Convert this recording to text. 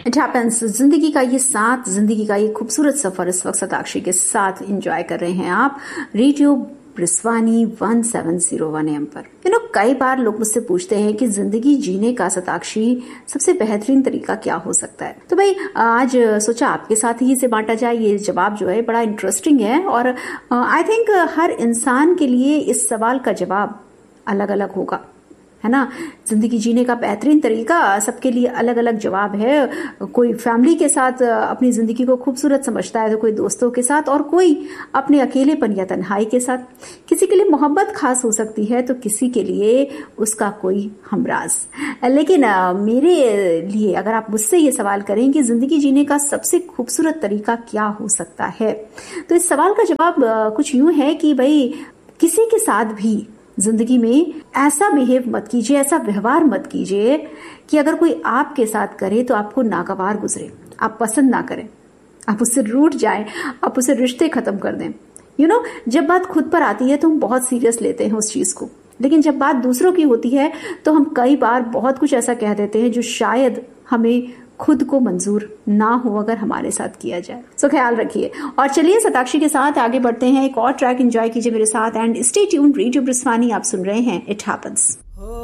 It happens. जिंदगी का ये साथ, जिंदगी का ये खूबसूरत सफर इस वक्त शताक्षी के साथ एंजॉय कर रहे हैं आप रेडियो ब्रिस्वानी 1701 AM पर। कई बार लोग मुझसे पूछते हैं कि जिंदगी जीने का शताक्षी सबसे बेहतरीन तरीका क्या हो सकता है। तो भाई आज सोचा आपके साथ ही इसे बांटा जाए। ये जवाब जो है बड़ा इंटरेस्टिंग है और आई थिंक हर इंसान के लिए इस सवाल का जवाब अलग अलग होगा, है ना। जिंदगी जीने का बेहतरीन तरीका सबके लिए अलग अलग जवाब है। कोई फैमिली के साथ अपनी जिंदगी को खूबसूरत समझता है, तो कोई दोस्तों के साथ, और कोई अपने अकेलेपन या तन्हाई के साथ। किसी के लिए मोहब्बत खास हो सकती है तो किसी के लिए उसका कोई हमराज। लेकिन मेरे लिए अगर आप मुझसे ये सवाल करें कि जिंदगी जीने का सबसे खूबसूरत तरीका क्या हो सकता है, तो इस सवाल का जवाब कुछ यूं है कि भाई किसी के साथ भी जिंदगी में ऐसा बिहेव मत कीजिए, ऐसा व्यवहार मत कीजिए कि अगर कोई आपके साथ करे तो आपको नागवार गुजरे, आप पसंद ना करें, आप उससे रूठ जाएं, आप उससे रिश्ते खत्म कर दें। जब बात खुद पर आती है तो हम बहुत सीरियस लेते हैं उस चीज को, लेकिन जब बात दूसरों की होती है तो हम कई बार बहुत कुछ ऐसा कह देते हैं जो शायद हमें खुद को मंजूर ना हो अगर हमारे साथ किया जाए। सो ख्याल रखिए और चलिए शताक्षी के साथ आगे बढ़ते हैं। एक और ट्रैक एंजॉय कीजिए मेरे साथ एंड स्टे ट्यून्ड। रेडियो ब्रिस्वानी आप सुन रहे हैं, इट हैपेंस।